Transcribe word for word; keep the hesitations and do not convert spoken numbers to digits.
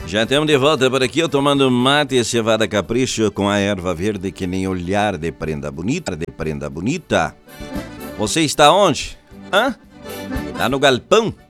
Já estamos de volta por aqui, eu tomando mate e cevada capricho com a erva verde que nem olhar de prenda bonita, de prenda bonita. Você está onde? Hã? Tá no galpão?